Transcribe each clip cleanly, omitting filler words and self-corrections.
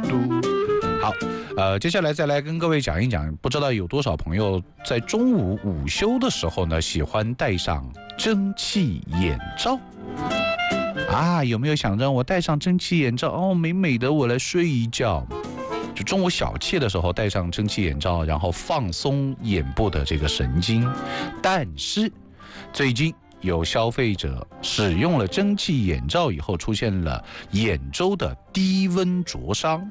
好，接下来再来跟各位讲一讲，不知道有多少朋友在中午午休的时候呢，喜欢戴上蒸汽眼罩啊？有没有想让我戴上蒸汽眼罩哦，美美的我来睡一觉？就中午小憩的时候戴上蒸汽眼罩，然后放松眼部的这个神经。但是最近有消费者使用了蒸汽眼罩以后，出现了眼周的低温灼伤。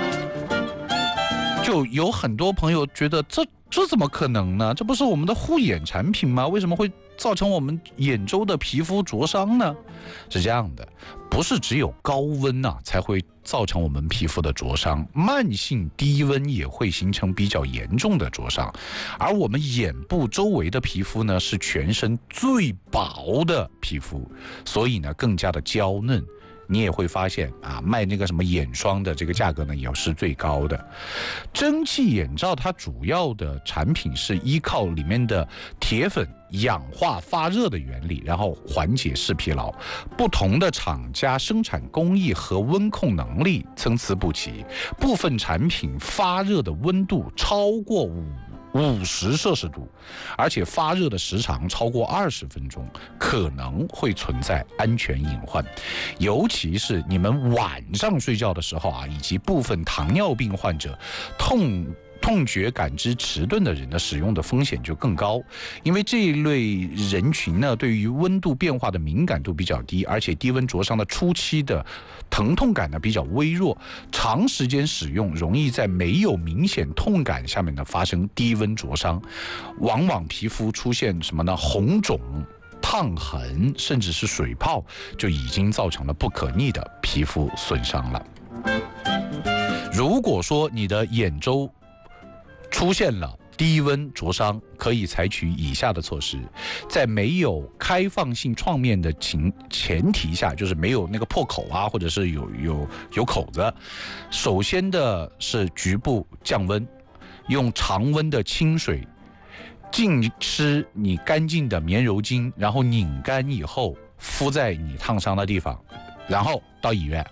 就有很多朋友觉得这怎么可能呢？这不是我们的护眼产品吗？为什么会造成我们眼周的皮肤灼伤呢？是这样的，不是只有高温才会造成我们皮肤的灼伤，慢性低温也会形成比较严重的灼伤。而我们眼部周围的皮肤呢，是全身最薄的皮肤，所以呢更加的娇嫩。你也会发现卖那个什么眼霜的这个价格呢，也是最高的。蒸汽眼罩它主要的产品是依靠里面的铁粉氧化发热的原理，然后缓解视疲劳。不同的厂家生产工艺和温控能力参差不齐，部分产品发热的温度超过50摄氏度，而且发热的时长超过20分钟，可能会存在安全隐患。尤其是你们晚上睡觉的时候以及部分糖尿病患者、痛觉感知迟钝的人呢，使用的风险就更高。因为这一类人群呢，对于温度变化的敏感度比较低，而且低温灼伤的初期的疼痛感呢比较微弱，长时间使用容易在没有明显痛感下面呢发生低温灼伤，往往皮肤出现什么呢？红肿、烫痕，甚至是水泡，就已经造成了不可逆的皮肤损伤了。如果说你的眼周出现了低温灼伤，可以采取以下的措施。在没有开放性创面的前提下，就是没有那个破口或者是有口子，首先的是局部降温，用常温的清水浸湿你干净的棉柔巾，然后拧干以后敷在你烫伤的地方，然后到医院。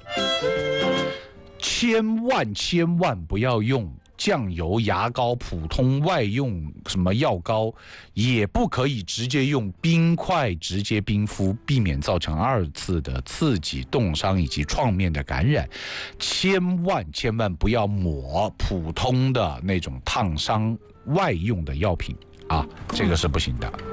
千万不要用酱油、牙膏、普通外用什么药膏，也不可以直接用冰块直接冰敷，避免造成2次的刺激、冻伤以及创面的感染。千万不要抹普通的那种烫伤外用的药品这个是不行的。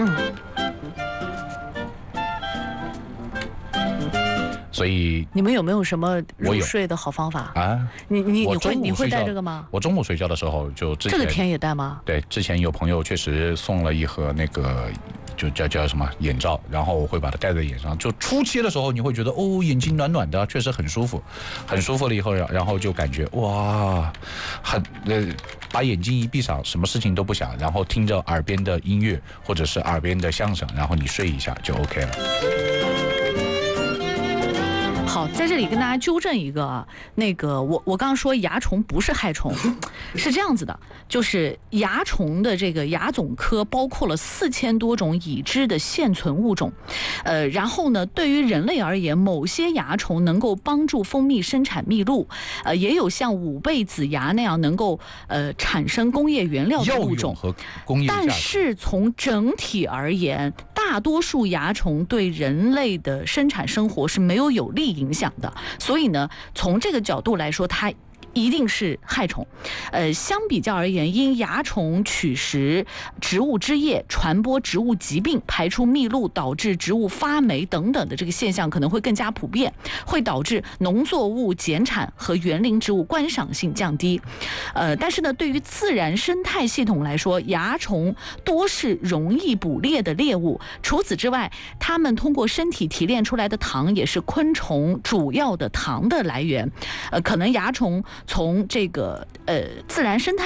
所以你们有没有什么入睡的好方法你会带这个吗？ 我中午睡觉的时候就之前这个天也带吗？ 对，之前有朋友确实送了一盒那个就叫什么眼罩，然后我会把它戴在眼上。就初期的时候你会觉得眼睛暖暖的，确实很舒服了以后，然后就感觉哇，把眼睛一闭上，什么事情都不想，然后听着耳边的音乐或者是耳边的相声，然后你睡一下就 OK 了。 好，在这里跟大家纠正一个那个我刚刚说蚜虫不是害虫，是这样子的，就是蚜虫的这个蚜总科包括了4000多种已知的现存物种，然后呢，对于人类而言，某些蚜虫能够帮助蜂蜜生产蜜露，也有像五倍子蚜那样能够产生工业原料的物种和工业价值。 但是从整体而言，大多数蚜虫对人类的生产生活是没有利影响的，所以呢，从这个角度来说，它一定是害虫。相比较而言，因蚜虫取食植物枝叶，传播植物疾病，排出蜜露，导致植物发霉等等的这个现象可能会更加普遍，会导致农作物减产和园林植物观赏性降低。但是呢，对于自然生态系统来说，蚜虫多是容易捕猎的猎物。除此之外，它们通过身体提炼出来的糖也是昆虫主要的糖的来源。可能蚜虫从这个自然生态